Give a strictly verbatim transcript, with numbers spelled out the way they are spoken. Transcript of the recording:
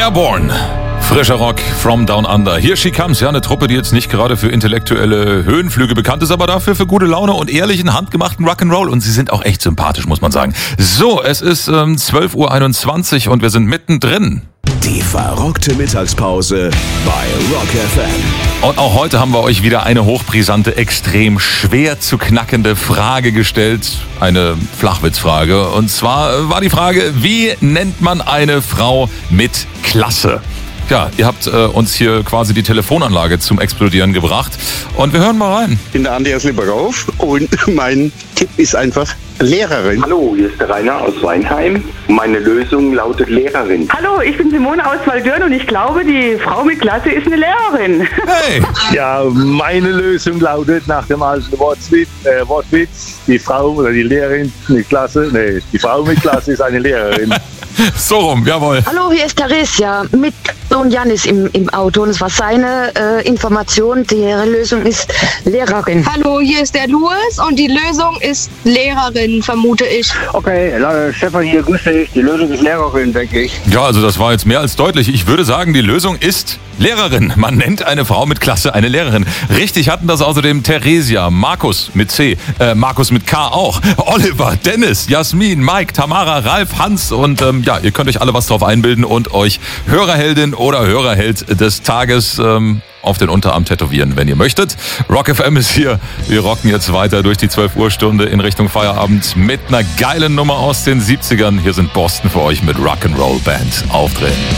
Airborne. Frischer Rock from Down Under. Here she comes. Ja, eine Truppe, die jetzt nicht gerade für intellektuelle Höhenflüge bekannt ist, aber dafür für gute Laune und ehrlichen, handgemachten Rock'n'Roll. Und sie sind auch echt sympathisch, muss man sagen. So, es ist ähm, zwölf Uhr einundzwanzig und wir sind mittendrin. Die verrückte Mittagspause bei Rock F M. Und auch heute haben wir euch wieder eine hochbrisante, extrem schwer zu knackende Frage gestellt. Eine Flachwitzfrage. Und zwar war die Frage, wie nennt man eine Frau mit Klasse? Ja, ihr habt äh, uns hier quasi die Telefonanlage zum Explodieren gebracht. Und wir hören mal rein. Ich bin der Andreas Liebergauf und mein Tipp ist einfach Lehrerin. Hallo, hier ist der Rainer aus Weinheim. Meine Lösung lautet Lehrerin. Hallo, ich bin Simone aus Waldürn und ich glaube, die Frau mit Klasse ist eine Lehrerin. Hey! Ja, meine Lösung lautet nach dem alten Wortwitz, äh, Wortwitz, die Frau oder die Lehrerin mit Klasse, nee, die Frau mit Klasse ist eine Lehrerin. So rum, jawohl. Hallo, hier ist Theresia mit Sohn Janis im, im Auto und es war seine äh, Information, die Lösung ist Lehrerin. Hallo, hier ist der Louis und die Lösung ist Lehrerin, vermute ich. Okay, Stefan hier, grüß dich. Die Lösung ist Lehrerin, denke ich. Ja, also das war jetzt mehr als deutlich. Ich würde sagen, die Lösung ist Lehrerin. Man nennt eine Frau mit Klasse eine Lehrerin. Richtig hatten das außerdem Theresia, Markus mit C, äh, Markus mit K auch, Oliver, Dennis, Jasmin, Mike, Tamara, Ralf, Hans und ähm, ja, ihr könnt euch alle was drauf einbilden und euch Hörerheldin oder Hörerheld des Tages ähm, auf den Unterarm tätowieren, wenn ihr möchtet. Rock F M ist hier. Wir rocken jetzt weiter durch die zwölf Uhr Stunde in Richtung Feierabend mit einer geilen Nummer aus den siebzigern. Hier sind Boston für euch mit Rock'n'Roll Band. Aufdrehen.